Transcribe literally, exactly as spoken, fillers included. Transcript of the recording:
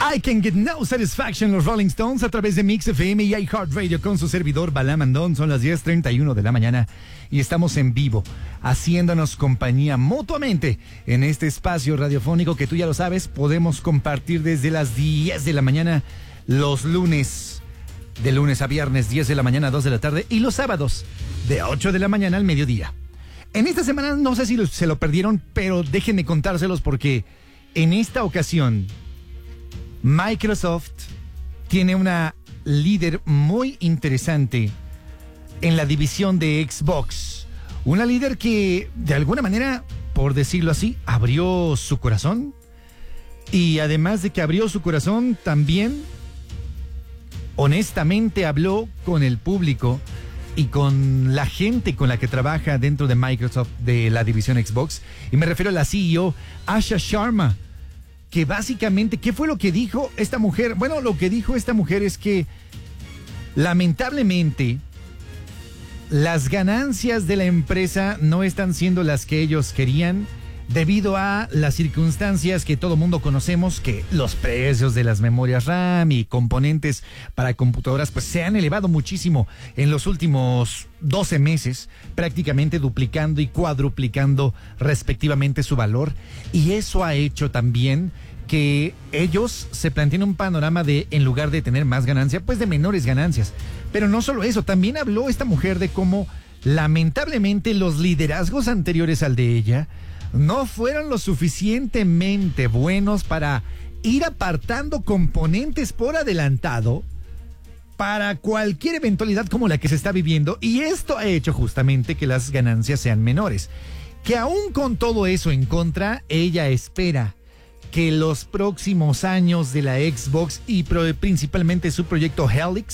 I Can Get No Satisfaction, los Rolling Stones, a través de Mix F M y iHeartRadio con su servidor Balam Andón. Son las diez treinta y uno de la mañana y estamos en vivo, haciéndonos compañía mutuamente en este espacio radiofónico que tú ya lo sabes, podemos compartir desde las diez de la mañana los lunes, de lunes a viernes, diez de la mañana a dos de la tarde, y los sábados, de ocho de la mañana al mediodía. En esta semana, no sé si lo, se lo perdieron, pero déjenme contárselos porque en esta ocasión Microsoft tiene una líder muy interesante en la división de Xbox. Una líder que, de alguna manera, por decirlo así, abrió su corazón. Y además de que abrió su corazón, también, honestamente, habló con el público y con la gente con la que trabaja dentro de Microsoft, de la división Xbox. Y me refiero a la C E O, Asha Sharma, que básicamente, ¿qué fue lo que dijo esta mujer? Bueno, lo que dijo esta mujer es que, lamentablemente, las ganancias de la empresa no están siendo las que ellos querían debido a las circunstancias que todo mundo conocemos, que los precios de las memorias RAM y componentes para computadoras pues se han elevado muchísimo en los últimos doce meses, prácticamente duplicando y cuadruplicando respectivamente su valor, y eso ha hecho también que ellos se planteen un panorama de, en lugar de tener más ganancia, pues de menores ganancias. Pero no solo eso, también habló esta mujer de cómo lamentablemente los liderazgos anteriores al de ella no fueron lo suficientemente buenos para ir apartando componentes por adelantado para cualquier eventualidad como la que se está viviendo, y esto ha hecho justamente que las ganancias sean menores. Que aún con todo eso en contra, ella espera que los próximos años de la Xbox y pro- principalmente su proyecto Helix